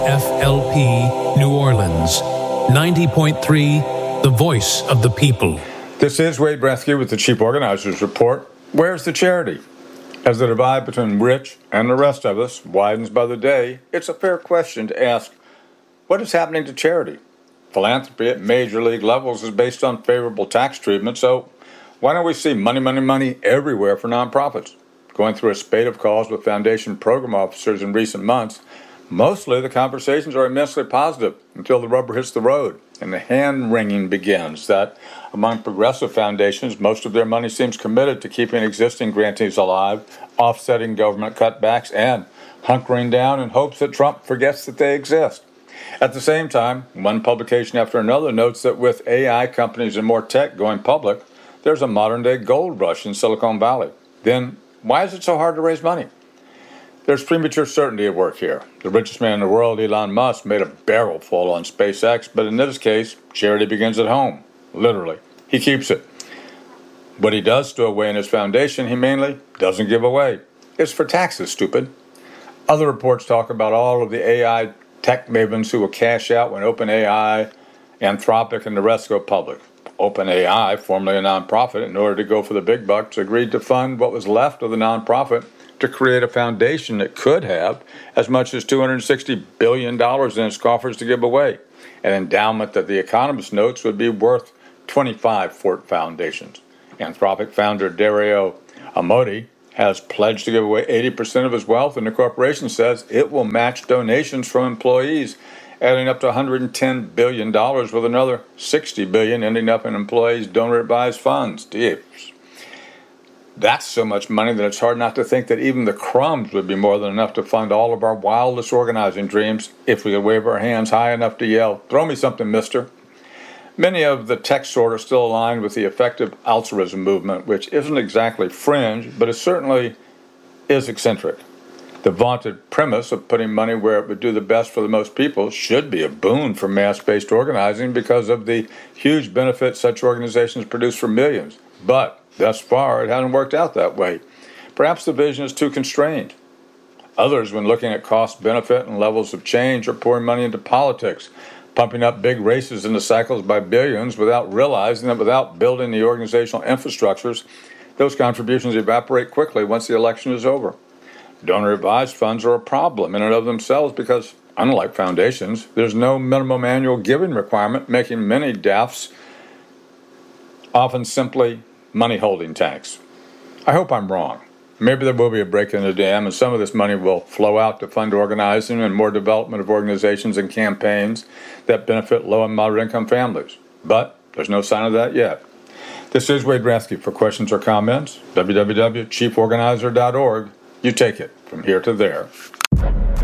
FLP New Orleans, 90.3, the voice of the people. This is Wade Bresky with the Chief Organizers Report. Where's the charity? As the divide between rich and the rest of us widens by the day, it's a fair question to ask, what is happening to charity? Philanthropy at major league levels is based on favorable tax treatment, so why don't we see money everywhere for nonprofits? Going through a spate of calls with foundation program officers in recent months, mostly the conversations are immensely positive until the rubber hits the road and the hand-wringing begins that among progressive foundations, most of their money seems committed to keeping existing grantees alive, offsetting government cutbacks, and hunkering down in hopes that Trump forgets that they exist. At the same time, one publication after another notes that with AI companies and more tech going public, there's a modern-day gold rush in Silicon Valley. Then why is it so hard to raise money? There's premature certainty at work here. The richest man in the world, Elon Musk, made a barrel full on SpaceX, but in this case, charity begins at home. Literally. He keeps it. What he does stow away in his foundation, he mainly doesn't give away. It's for taxes, stupid. Other reports talk about all of the AI tech mavens who will cash out when OpenAI, Anthropic, and the rest go public. OpenAI, formerly a nonprofit, in order to go for the big bucks, agreed to fund what was left of the nonprofit to create a foundation that could have as much as $260 billion in its coffers to give away, an endowment that The Economist notes would be worth 25 Fort foundations. Anthropic founder Dario Amodei has pledged to give away 80% of his wealth, and the corporation says it will match donations from employees, adding up to $110 billion, with another $60 billion ending up in employees' donor-advised funds. Jeez. That's so much money that it's hard not to think that even the crumbs would be more than enough to fund all of our wildest organizing dreams if we could wave our hands high enough to yell, "Throw me something, mister." Many of the tech sort are still aligned with the effective altruism movement, which isn't exactly fringe, but it certainly is eccentric. The vaunted premise of putting money where it would do the best for the most people should be a boon for mass-based organizing because of the huge benefits such organizations produce for millions. But thus far, it hasn't worked out that way. Perhaps the vision is too constrained. Others, when looking at cost, benefit, and levels of change, are pouring money into politics, pumping up big races into cycles by billions without realizing that without building the organizational infrastructures, those contributions evaporate quickly once the election is over. Donor-advised funds are a problem in and of themselves because, unlike foundations, there's no minimum annual giving requirement, making many DAFs often simply money-holding tanks. I hope I'm wrong. Maybe there will be a break in the dam and some of this money will flow out to fund organizing and more development of organizations and campaigns that benefit low and moderate income families. But there's no sign of that yet. This is Wade Bresky. For questions or comments, www.chieforganizer.org. You take it from here to there.